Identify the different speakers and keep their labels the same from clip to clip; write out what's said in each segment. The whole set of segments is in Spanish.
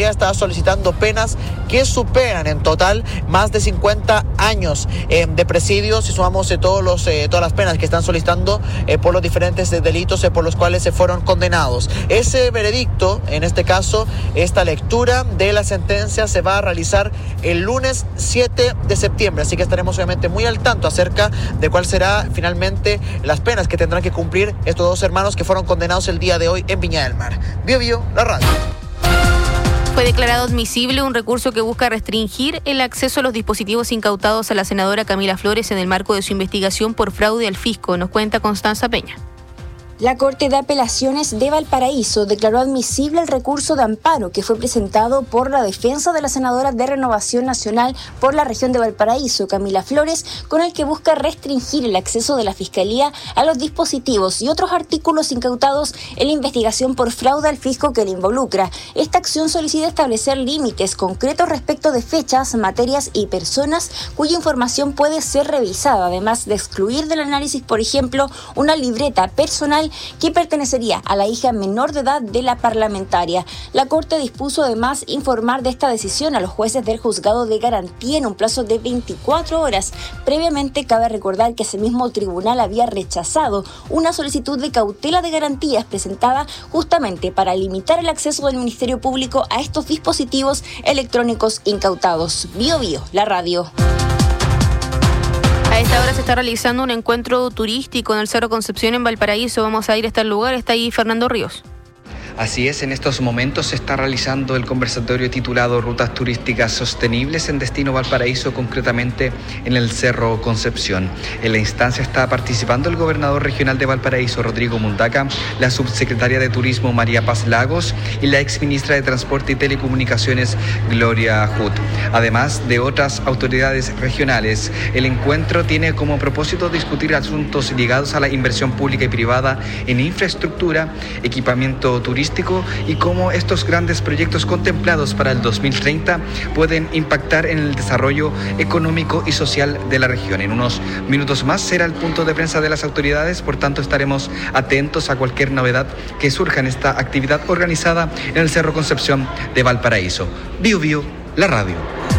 Speaker 1: Fiscalía está solicitando penas que superan en total más de 50 años de presidio, si sumamos todas las penas que están solicitando por los diferentes delitos por los cuales se fueron condenados. Ese veredicto, en este caso, esta lectura de la sentencia se va a realizar el lunes 7 de septiembre, así que estaremos obviamente muy al tanto acerca de cuál será finalmente las penas que tendrán que cumplir estos dos hermanos que fueron condenados el día de hoy en Viña del Mar. Bio Bio, la radio.
Speaker 2: Fue declarado admisible un recurso que busca restringir el acceso a los dispositivos incautados a la senadora Camila Flores en el marco de su investigación por fraude al fisco, nos cuenta Constanza Peña.
Speaker 3: La Corte de Apelaciones de Valparaíso declaró admisible el recurso de amparo que fue presentado por la defensa de la senadora de Renovación Nacional por la región de Valparaíso, Camila Flores, con el que busca restringir el acceso de la Fiscalía a los dispositivos y otros artículos incautados en la investigación por fraude al fisco que le involucra. Esta acción solicita establecer límites concretos respecto de fechas, materias y personas cuya información puede ser revisada, además de excluir del análisis, por ejemplo, una libreta personal que pertenecería a la hija menor de edad de la parlamentaria. La Corte dispuso además informar de esta decisión a los jueces del Juzgado de Garantía en un plazo de 24 horas. Previamente, cabe recordar que ese mismo tribunal había rechazado una solicitud de cautela de garantías presentada justamente para limitar el acceso del Ministerio Público a estos dispositivos electrónicos incautados. Bio Bio, la radio.
Speaker 2: A esta hora se está realizando un encuentro turístico en el Cerro Concepción en Valparaíso. Vamos a ir a este lugar. Está ahí Fernando Ríos.
Speaker 4: Así es, en estos momentos se está realizando el conversatorio titulado Rutas Turísticas Sostenibles en Destino Valparaíso, concretamente en el Cerro Concepción. En la instancia está participando el gobernador regional de Valparaíso, Rodrigo Mundaca, la subsecretaria de Turismo, María Paz Lagos, y la exministra de Transporte y Telecomunicaciones, Gloria Hood, además de otras autoridades regionales. El encuentro tiene como propósito discutir asuntos ligados a la inversión pública y privada en infraestructura, equipamiento turístico y cómo estos grandes proyectos contemplados para el 2030 pueden impactar en el desarrollo económico y social de la región. En unos minutos más será el punto de prensa de las autoridades, por tanto estaremos atentos a cualquier novedad que surja en esta actividad organizada en el Cerro Concepción de Valparaíso. Bio Bio, la radio.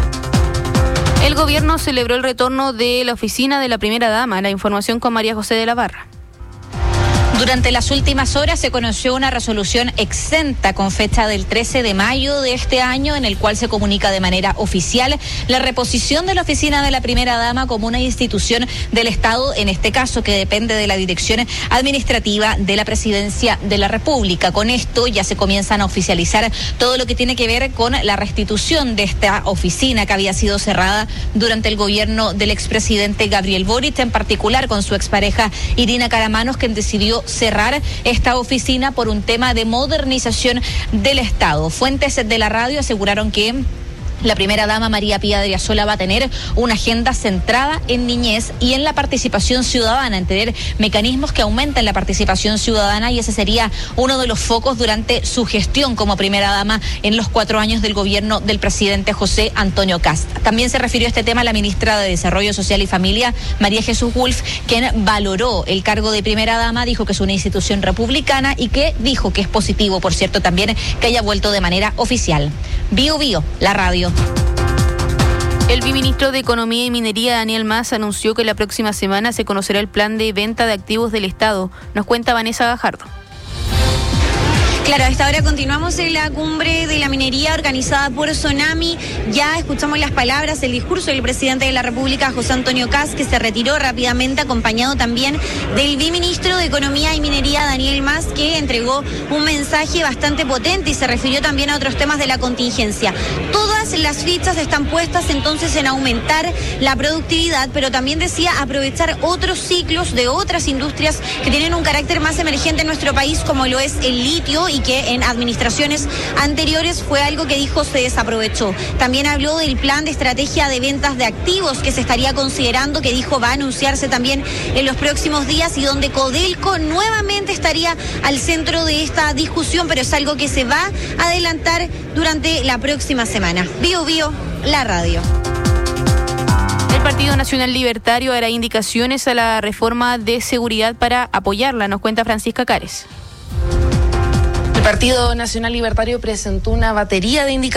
Speaker 2: El gobierno celebró el retorno de la oficina de la primera dama. La información con María José de la Barra.
Speaker 5: Durante las últimas horas se conoció una resolución exenta con fecha del 13 de mayo de este año, en el cual se comunica de manera oficial la reposición de la oficina de la primera dama como una institución del Estado, en este caso que depende de la dirección administrativa de la Presidencia de la República. Con esto ya se comienzan a oficializar todo lo que tiene que ver con la restitución de esta oficina que había sido cerrada durante el gobierno del expresidente Gabriel Boric, en particular con su expareja Irina Caramanos, quien decidió cerrar esta oficina por un tema de modernización del Estado. Fuentes de la radio aseguraron que la primera dama María Pía Adriasola va a tener una agenda centrada en niñez y en la participación ciudadana, en tener mecanismos que aumenten la participación ciudadana, y ese sería uno de los focos durante su gestión como primera dama en los 4 años del gobierno del presidente José Antonio Kast. También se refirió a este tema la ministra de Desarrollo Social y Familia, María Jesús Wolf, quien valoró el cargo de primera dama, dijo que es una institución republicana y que dijo que es positivo, por cierto, también que haya vuelto de manera oficial. Bio Bio, la radio.
Speaker 2: El viceministro de Economía y Minería, Daniel Mas, anunció que la próxima semana se conocerá el plan de venta de activos del Estado. Nos cuenta Vanessa Gajardo.
Speaker 6: Claro, a esta hora continuamos en la cumbre de la minería organizada por Sonami. Ya escuchamos las palabras, el discurso del presidente de la República, José Antonio Kast, que se retiró rápidamente, acompañado también del viceministro de Economía y Minería, Daniel Mas, que entregó un mensaje bastante potente y se refirió también a otros temas de la contingencia. Todas las fichas están puestas entonces en aumentar la productividad, pero también decía aprovechar otros ciclos de otras industrias que tienen un carácter más emergente en nuestro país, como lo es el litio, y que en administraciones anteriores fue algo que dijo se desaprovechó. También habló del plan de estrategia de ventas de activos que se estaría considerando, que dijo va a anunciarse también en los próximos días, y donde Codelco nuevamente estaría al centro de esta discusión, pero es algo que se va a adelantar durante la próxima semana. Bio Bio, la radio.
Speaker 2: El Partido Nacional Libertario hará indicaciones a la reforma de seguridad para apoyarla, nos cuenta Francisca Cares.
Speaker 7: El Partido Nacional Libertario presentó una batería de indicaciones